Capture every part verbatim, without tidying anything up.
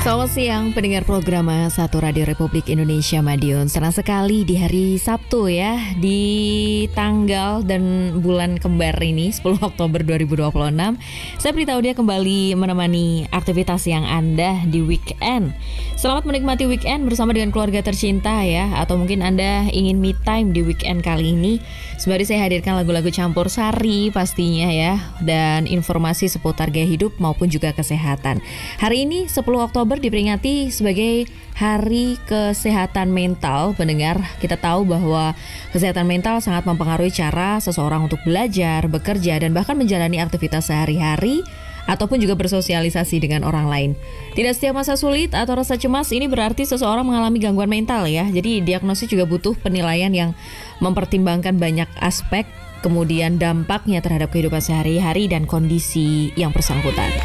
Selamat siang pendengar program satu Radio Republik Indonesia Madiun. Senang sekali di hari Sabtu ya, di tanggal dan bulan kembar ini sepuluh Oktober dua ribu dua puluh enam. Saya Prita Audia kembali menemani aktivitas yang Anda di weekend. Selamat menikmati weekend bersama dengan keluarga tercinta ya. Atau mungkin Anda ingin me time di weekend kali ini. Sembari saya hadirkan lagu-lagu campur sari pastinya ya, dan informasi seputar gaya hidup maupun juga kesehatan. Hari ini sepuluh Oktober diperingati sebagai Hari Kesehatan Mental. Pendengar, kita tahu bahwa kesehatan mental sangat mempengaruhi cara seseorang untuk belajar, bekerja, dan bahkan menjalani aktivitas sehari-hari ataupun juga bersosialisasi dengan orang lain. Tidak setiap masa sulit atau rasa cemas ini berarti seseorang mengalami gangguan mental ya. Jadi diagnosis juga butuh penilaian yang mempertimbangkan banyak aspek, kemudian dampaknya terhadap kehidupan sehari-hari dan kondisi yang bersangkutan.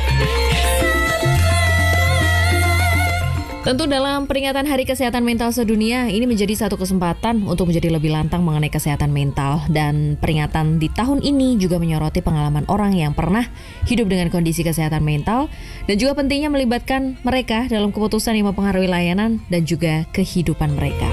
Tentu dalam peringatan Hari Kesehatan Mental Sedunia, ini menjadi satu kesempatan untuk menjadi lebih lantang mengenai kesehatan mental. Dan peringatan di tahun ini juga menyoroti pengalaman orang yang pernah hidup dengan kondisi kesehatan mental, dan juga pentingnya melibatkan mereka dalam keputusan yang mempengaruhi layanan dan juga kehidupan mereka.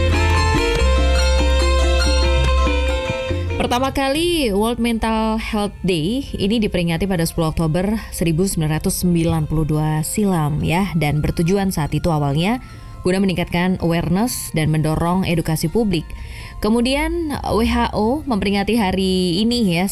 Pertama kali World Mental Health Day ini diperingati pada sepuluh Oktober seribu sembilan ratus sembilan puluh dua silam ya, dan bertujuan saat itu awalnya guna meningkatkan awareness dan mendorong edukasi publik. Kemudian W H O memperingati hari ini ya